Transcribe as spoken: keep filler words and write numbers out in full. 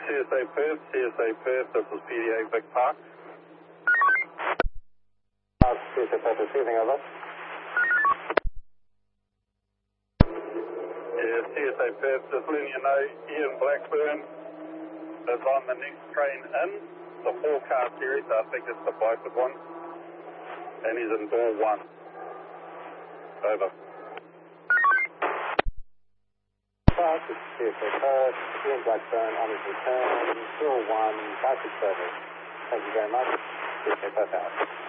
C S A Perth, C S A Perth, this is P D A Vic Park. Uh, C S A Perth receiving, over. Yeah, C S A Perth, just letting you know, Ian Blackburn is on the next train in, the four car series, I think it's the Blyford one, and he's in door one. Over. Park, this is C S A Perth, Ian Blackburn on his return, door one, Blyford service. Thank you very much. C S A Perth out.